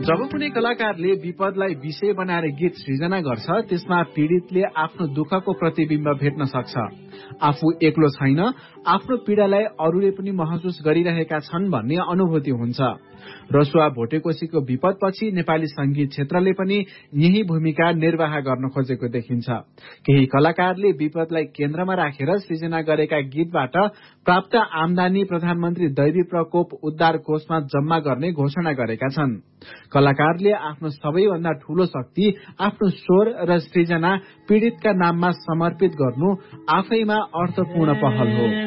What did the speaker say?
जब कुनै कलाकारले विपदलाई विषय बनाएर गीत सृजना गर्छ त्यसमा पीडितले आफ्नो दुःखको प्रतिबिम्ब भेट्न सक्छ। आफू एक्लो छैन, आफ्नो पीडालाई अरूले पनि महसुस गरिरहेका छन् भन्ने अनुभूति हुन्छ। रसुवा भोटेकोशीको विपदपछि नेपाली संगीत क्षेत्रले पनि यही भूमिका निर्वाह गर्न खोजेको देखिन्छ। केही कलाकारले विपदलाई केन्द्रमा राखेर सृजना गरेका गीतबाट प्राप्त आमदानी प्रधानमन्त्री दैवी प्रकोप उद्धार कोषमा जम्मा गर्ने घोषणा गरेका छन्। कलाकारले आफ्नो सबैभन्दा ठूलो शक्ति आफ्नो स्वर र सृजना पीडितका नाममा समर्पित गर्नु आफैमा अर्थपूर्ण पहल हो।